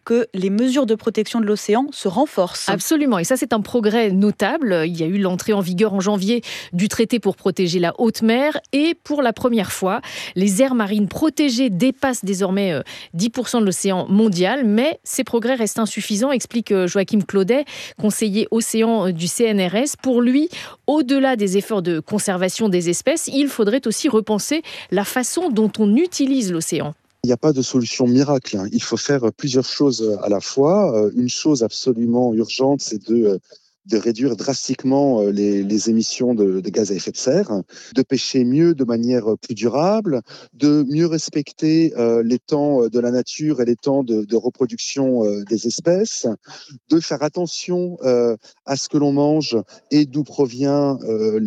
que les mesures de protection de l'océan se renforcent. Absolument, et ça c'est un progrès notable. Il y a eu l'entrée en vigueur en janvier du traité pour protéger la haute mer et pour la première fois, les aires marines protégées dépassent désormais 10% de l'océan mondial, mais ces progrès restent insuffisants, explique Joachim Claudet, conseiller océan du CNRS. Pour lui, au-delà des efforts de conservation des espèces, il faudrait aussi repenser la façon dont on utilise l'océan. Il n'y a pas de solution miracle. Il faut faire plusieurs choses à la fois. Une chose absolument urgente, c'est de réduire drastiquement les émissions de gaz à effet de serre, de pêcher mieux de manière plus durable, de mieux respecter les temps de la nature et les temps de reproduction des espèces, de faire attention à ce que l'on mange et d'où provient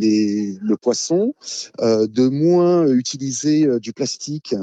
le poisson, de moins utiliser du plastique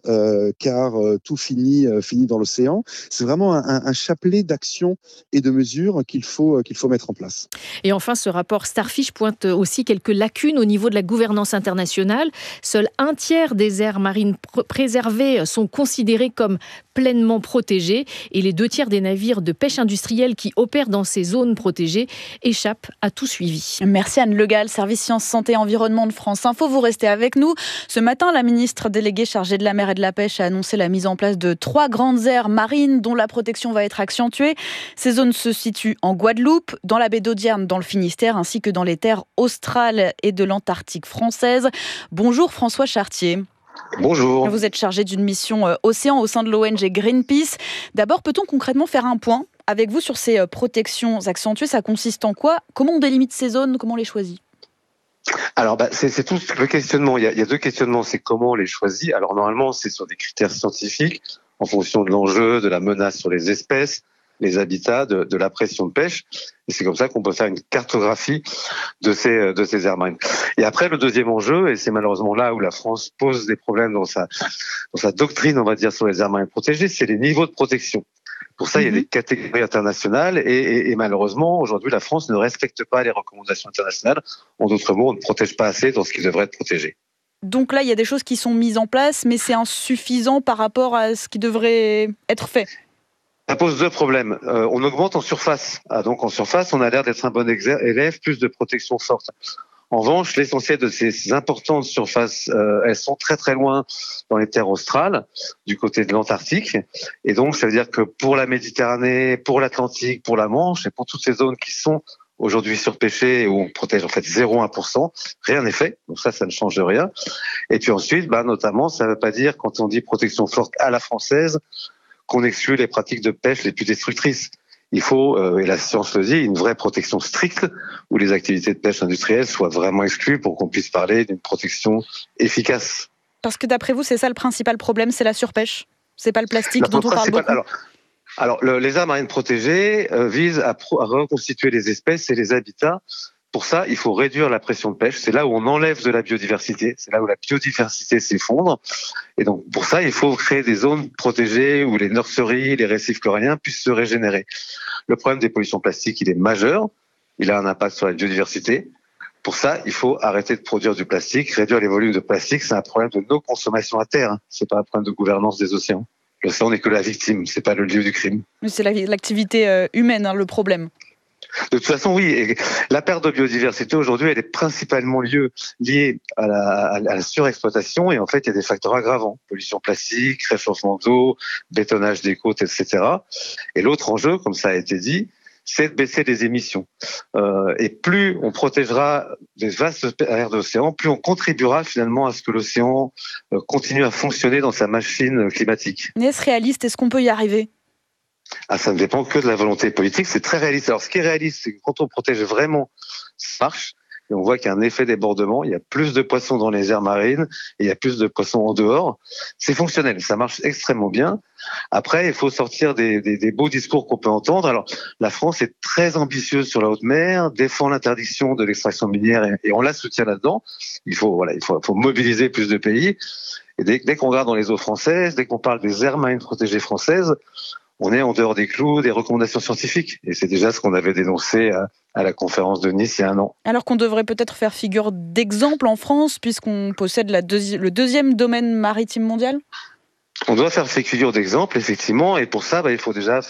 car tout finit dans l'océan. C'est vraiment un chapelet d'actions et de mesures qu'il faut mettre en place. Et enfin, ce rapport Starfish pointe aussi quelques lacunes au niveau de la gouvernance internationale. Seul un tiers des aires marines préservées sont considérées comme pleinement protégées et les 2 tiers des navires de pêche industrielle qui opèrent dans ces zones protégées échappent à tout suivi. Merci Anne Le Gall, service Sciences, Santé et Environnement de France Info. Vous restez avec nous. Ce matin, la ministre déléguée chargée de la mer et de la pêche a annoncé la mise en place de 3 grandes aires marines dont la protection va être accentuée. Ces zones se situent en Guadeloupe, dans la baie d'Audierne, dans le Finistère, ainsi que dans les terres australes et de l'Antarctique française. Bonjour François Chartier. Bonjour. Vous êtes chargé d'une mission océan au sein de l'ONG Greenpeace. D'abord, peut-on concrètement faire un point avec vous sur ces protections accentuées? Ça consiste en quoi? Comment on délimite ces zones? Comment on les choisit? Alors, c'est tout le questionnement. Il y a 2 questionnements. C'est comment on les choisit. Alors, normalement, c'est sur des critères scientifiques, en fonction de l'enjeu, de la menace sur les espèces, les habitats, de la pression de pêche. Et c'est comme ça qu'on peut faire une cartographie de ces aires marines. Et après, le deuxième enjeu, et c'est malheureusement là où la France pose des problèmes dans sa doctrine, on va dire, sur les aires marines protégées, c'est les niveaux de protection. Pour ça, il y a des catégories internationales et malheureusement, aujourd'hui, la France ne respecte pas les recommandations internationales. En d'autres mots, on ne protège pas assez dans ce qui devrait être protégé. Donc là, il y a des choses qui sont mises en place, mais c'est insuffisant par rapport à ce qui devrait être fait. Ça pose 2 problèmes. On augmente en surface. Donc en surface, on a l'air d'être un bon élève, plus de protection forte. En revanche, l'essentiel de ces importantes surfaces, elles sont très très loin dans les terres australes, du côté de l'Antarctique. Et donc, ça veut dire que pour la Méditerranée, pour l'Atlantique, pour la Manche et pour toutes ces zones qui sont aujourd'hui surpêchées où on protège en fait 0,1%, rien n'est fait. Donc ça ne change rien. Et puis ensuite, notamment, ça ne veut pas dire, quand on dit protection forte à la française, qu'on exclut les pratiques de pêche les plus destructrices. Il faut, et la science le dit, une vraie protection stricte où les activités de pêche industrielle soient vraiment exclues pour qu'on puisse parler d'une protection efficace. Parce que d'après vous, c'est ça le principal problème, c'est la surpêche? C'est pas le plastique dont on parle beaucoup? Alors les aires marines protégées visent à reconstituer les espèces et les habitats. Pour ça, il faut réduire la pression de pêche. C'est là où on enlève de la biodiversité. C'est là où la biodiversité s'effondre. Et donc, pour ça, il faut créer des zones protégées où les nurseries, les récifs coralliens puissent se régénérer. Le problème des pollutions plastiques, il est majeur. Il a un impact sur la biodiversité. Pour ça, il faut arrêter de produire du plastique, réduire les volumes de plastique. C'est un problème de nos consommations à terre. C'est pas un problème de gouvernance des océans. L'océan n'est que la victime, c'est pas le lieu du crime. Mais c'est l'activité humaine, le problème. De toute façon, oui. Et la perte de biodiversité aujourd'hui, elle est principalement liée à la surexploitation. Et en fait, il y a des facteurs aggravants. Pollution plastique, réchauffement d'eau, bétonnage des côtes, etc. Et l'autre enjeu, comme ça a été dit, c'est de baisser les émissions. Et plus on protégera les vastes aires d'océan, plus on contribuera finalement à ce que l'océan continue à fonctionner dans sa machine climatique. Mais est-ce réaliste? Est-ce qu'on peut y arriver? Ça ne dépend que de la volonté politique. C'est très réaliste. Alors, ce qui est réaliste, c'est que quand on protège vraiment, ça marche. Et on voit qu'il y a un effet débordement. Il y a plus de poissons dans les aires marines et il y a plus de poissons en dehors. C'est fonctionnel. Ça marche extrêmement bien. Après, il faut sortir des beaux discours qu'on peut entendre. Alors, la France est très ambitieuse sur la haute mer, défend l'interdiction de l'extraction minière et on la soutient là-dedans. Il faut mobiliser plus de pays. Et dès qu'on regarde dans les eaux françaises, dès qu'on parle des aires marines protégées françaises, on est en dehors des clous des recommandations scientifiques. Et c'est déjà ce qu'on avait dénoncé à la conférence de Nice il y a 1 an. Alors qu'on devrait peut-être faire figure d'exemple en France, puisqu'on possède le 2e domaine maritime mondial? On doit faire figure d'exemple, effectivement. Et pour ça, il faut déjà